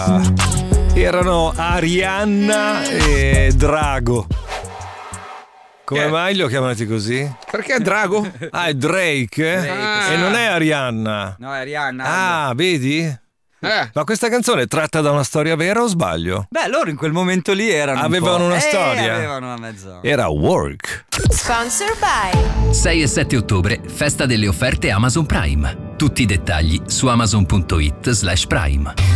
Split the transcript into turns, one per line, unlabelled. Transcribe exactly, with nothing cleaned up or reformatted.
Erano Arianna e Drago. Come
Eh.
mai li ho chiamati così?
Perché Drago?
Ah, è Drake?
Drake,
E
sì.
non è Arianna.
No, è Rihanna.
Ah, vedi?
Eh.
Ma questa canzone è tratta da una storia vera o sbaglio?
Beh, loro in quel momento lì erano un
Avevano
po'.
una
Eh,
storia.
avevano una mezza.
Era Work.
Sponsor by
sei e sette ottobre, festa delle offerte Amazon Prime. Tutti i dettagli su amazon punto it slash prime.